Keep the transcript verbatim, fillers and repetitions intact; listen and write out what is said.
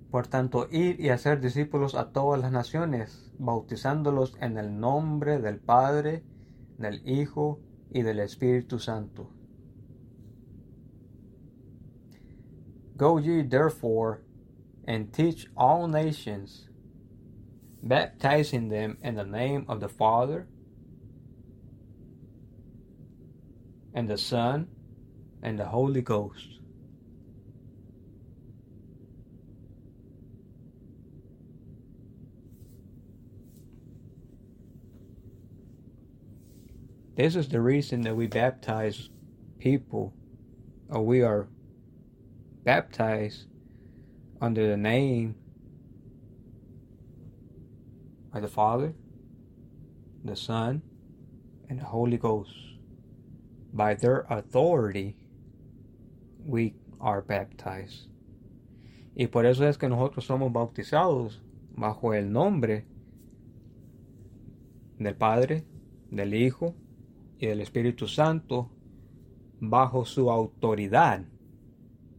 Por tanto, ir y hacer discípulos a todas las naciones, bautizándolos en el nombre del Padre, del Hijo y del Espíritu Santo. Go ye therefore and teach all nations, baptizing them in the name of the Father, and the Son, and the Holy Ghost. This is the reason that we baptize people, or we are baptized under the name of the Father, the Son, and the Holy Ghost. By their authority, we are baptized. Y por eso es que nosotros somos bautizados bajo el nombre del Padre, del Hijo y del Espíritu Santo, bajo su autoridad.